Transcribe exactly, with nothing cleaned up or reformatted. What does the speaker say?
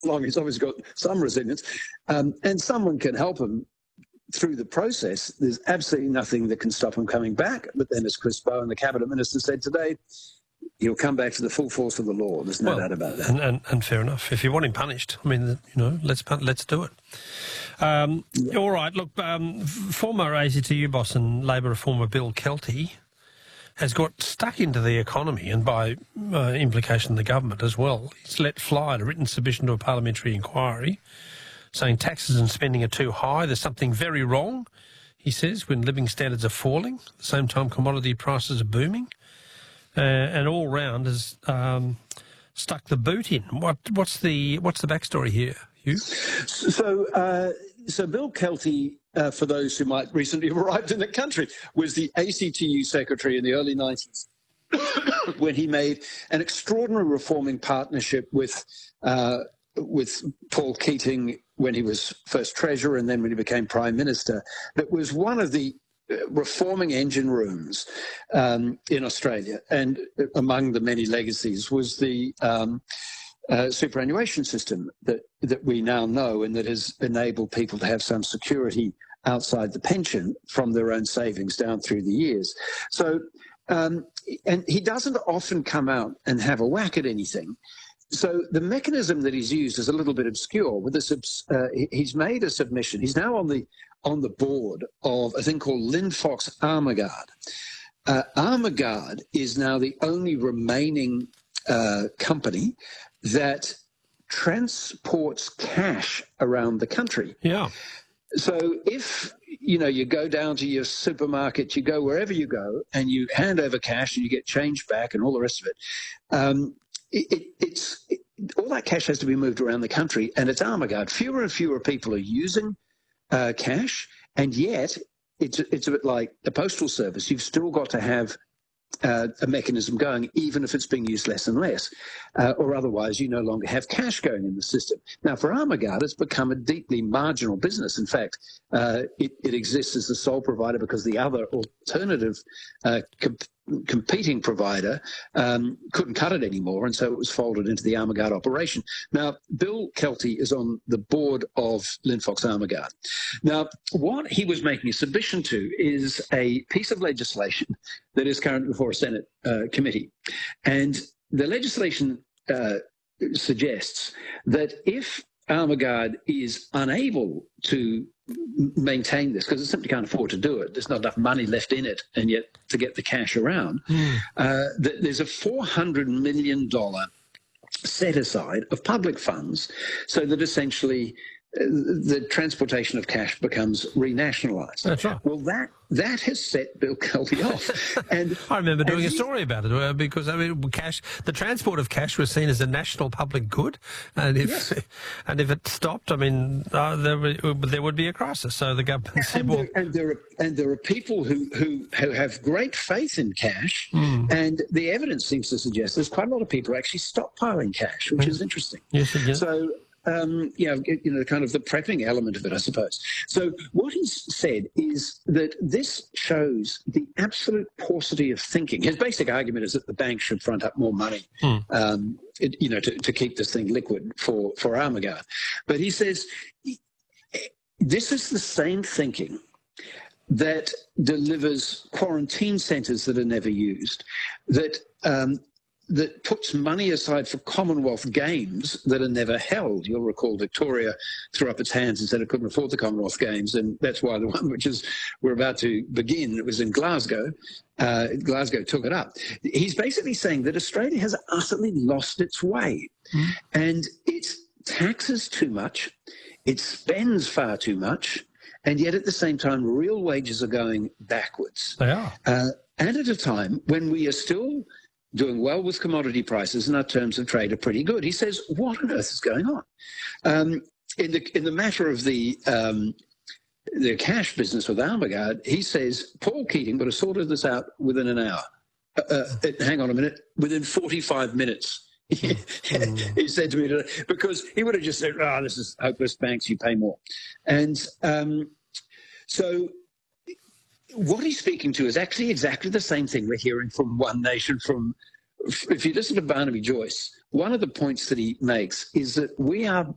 along. He's obviously got some resilience, um, and someone can help him through the process. There's absolutely nothing that can stop him coming back. But then, as Chris Bowen, the cabinet minister, said today, he'll come back to the full force of the law. There's no well, doubt about that. And, and, and fair enough. If you want him punished, I mean, you know, let's let's do it. Um, yeah. All right. Look, um, former A C T U boss and Labor reformer Bill Kelty has got stuck into the economy, and by uh, implication the government as well. He's let fly a written submission to a parliamentary inquiry saying taxes and spending are too high. There's something very wrong, he says, when living standards are falling. At the same time, commodity prices are booming. Uh, and all round has um, stuck the boot in. What, what's the what's the backstory here, Hugh? So, uh, so Bill Kelty, uh, for those who might recently have arrived in the country, was the A C T U secretary in the early nineties when he made an extraordinary reforming partnership with uh, with Paul Keating when he was first treasurer and then when he became prime minister. That was one of the reforming engine rooms um, in Australia, and among the many legacies was the um, uh, superannuation system that, that we now know and that has enabled people to have some security outside the pension from their own savings down through the years. So, um, and he doesn't often come out and have a whack at anything. So the mechanism that he's used is a little bit obscure. With this, uh, he's made a submission. He's now on the on the board of a thing called Linfox Armaguard. Uh, Armaguard is now the only remaining uh, company that transports cash around the country. Yeah. So if, you know, you go down to your supermarket, you go wherever you go, and you hand over cash and you get change back and all the rest of it, um, it, it it's it, all that cash has to be moved around the country, and it's Armaguard. Fewer and fewer people are using uh, cash, and yet it's it's a bit like the postal service. You've still got to have Uh, a mechanism going, even if it's being used less and less, uh, or otherwise you no longer have cash going in the system. Now, for Armaguard, it's become a deeply marginal business. In fact, uh, it, it exists as the sole provider because the other alternative uh, comp competing provider um, couldn't cut it anymore, and so it was folded into the Armaguard operation. Now, Bill Kelty is on the board of Linfox Armaguard. Now, what he was making a submission to is a piece of legislation that is currently before a Senate uh, committee. And the legislation uh, suggests that if Armaguard is unable to maintain this, because it simply can't afford to do it, there's not enough money left in it, and yet to get the cash around, mm. uh, th there's a four hundred million dollar set aside of public funds so that essentially the transportation of cash becomes renationalised. That's right. Well, that that has set Bill Kelty off. And I remember doing and a story about it uh, because I mean, cash, the transport of cash was seen as a national public good, and if yes. and if it stopped, I mean, uh, there would, there would be a crisis. So the government said, and well, there, and there are and there are people who who, who have great faith in cash, mm. and the evidence seems to suggest there's quite a lot of people who actually stockpiling cash, which mm. is interesting. Yes, it is. So. Um, you know, you know, kind of the prepping element of it, I suppose. So what he's said is that this shows the absolute paucity of thinking. His basic argument is that the bank should front up more money, mm. um, it, you know, to, to keep this thing liquid for, for Armaguard. But he says this is the same thinking that delivers quarantine centres that are never used, that um, that puts money aside for Commonwealth Games that are never held. You'll recall Victoria threw up its hands and said it couldn't afford the Commonwealth Games, and that's why the one which is we're about to begin, it was in Glasgow. Uh, Glasgow took it up. He's basically saying that Australia has utterly lost its way, mm. and it taxes too much, it spends far too much, and yet at the same time, real wages are going backwards. They are. Uh, and at a time when we are still doing well with commodity prices and our terms of trade are pretty good. He says, what on earth is going on? Um, in, the, in the matter of the, um, the cash business with Armaguard, he says, Paul Keating would have sorted this out within an hour. Uh, uh, hang on a minute, within forty-five minutes. mm. He said to me today, because he would have just said, oh, this is hopeless, banks, you pay more. And um, so what he's speaking to is actually exactly the same thing we're hearing from One Nation. From, if you listen to Barnaby Joyce, one of the points that he makes is that we are